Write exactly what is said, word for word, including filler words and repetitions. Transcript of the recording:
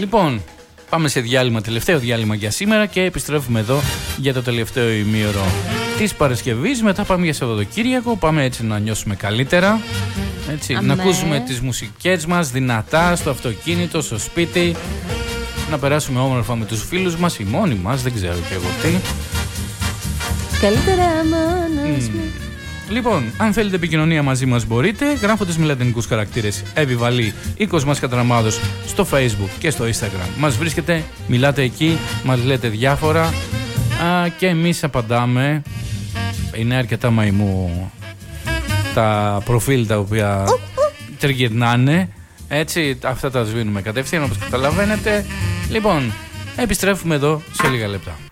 Λοιπόν, πάμε σε διάλειμμα, τελευταίο διάλειμμα για σήμερα και επιστρέφουμε εδώ για το τελευταίο ημίωρο της Παρασκευής. Μετά πάμε για Σαββατοκύριακο, πάμε έτσι να νιώσουμε καλύτερα. Έτσι, να ακούσουμε τις μουσικές μας δυνατά στο αυτοκίνητο, στο σπίτι. Να περάσουμε όμορφα με τους φίλους μας ή μόνοι μας, δεν ξέρω και εγώ τι. Καλύτερα μόνος μου. Λοιπόν, αν θέλετε επικοινωνία μαζί μας μπορείτε, γράφοντας με λατινικούς χαρακτήρες επιβαλή ή Κοσμάς Κατραμάδος στο Facebook και στο Instagram. Μας βρίσκετε, μιλάτε εκεί, μας λέτε διάφορα α, και εμείς απαντάμε. Είναι αρκετά μαϊμού τα προφίλ τα οποία τριγυρνάνε. Έτσι, αυτά τα σβήνουμε κατευθείαν όπως καταλαβαίνετε. Λοιπόν, επιστρέφουμε εδώ σε λίγα λεπτά.